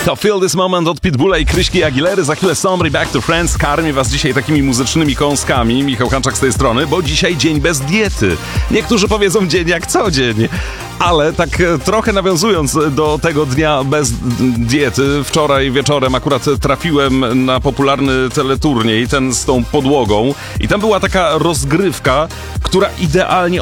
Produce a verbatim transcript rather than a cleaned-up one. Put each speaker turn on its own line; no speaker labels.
To Feel This Moment od Pitbulla i Kryśki Aguilery. Za chwilę Somebody Back to Friends. Karmię was dzisiaj takimi muzycznymi kąskami. Michał Hanczak z tej strony, bo dzisiaj dzień bez diety. Niektórzy powiedzą dzień jak co dzień. Ale tak trochę nawiązując do tego dnia bez diety, wczoraj wieczorem akurat trafiłem na popularny teleturniej, ten z tą podłogą, i tam była taka rozgrywka, która idealnie